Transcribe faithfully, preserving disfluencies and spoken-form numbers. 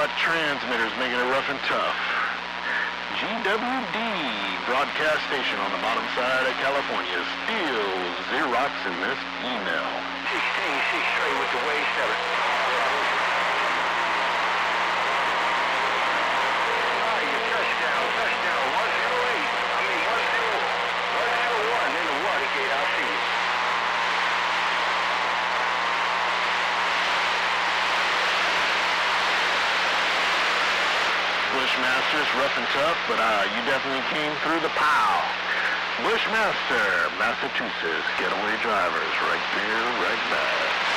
got transmitters making it rough and tough. G W D, broadcast station on the bottom side of California, still Xerox in this email. sixteen, six straight with the wave seven. Alright, your touchdown, touchdown, one zero eight. I mean, one zero, one zero one in the Watergate, I'll see you. Bushmaster's rough and tough, but uh, you definitely came through the pile. Bushmaster, Massachusetts, getaway drivers, right there, right back.